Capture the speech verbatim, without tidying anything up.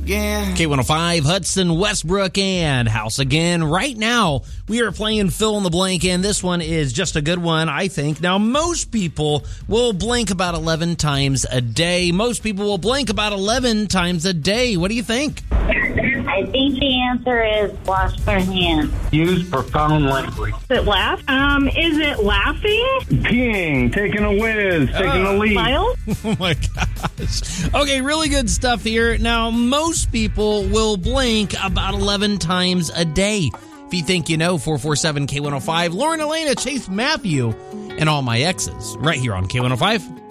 again. K one oh five, Hudson, Westbrook, and House again. Right now, we are playing Fill in the Blank, and this one is just a good one, I think. Now, most people will blink about eleven times a day. Most people will blink about eleven times a day. What do you think? I think the answer is wash their hands. Use profound language. Is it laugh? Um, is it laughing? Peeing, taking a whiz, taking Uh, a leak. Smile? Oh, my gosh. Okay, really good stuff here. Now, most people will blink about eleven times a day. If you think you know, four four seven K one oh five, Lauren, Elena, Chase, Matthew, and all my exes, right here on K one oh five.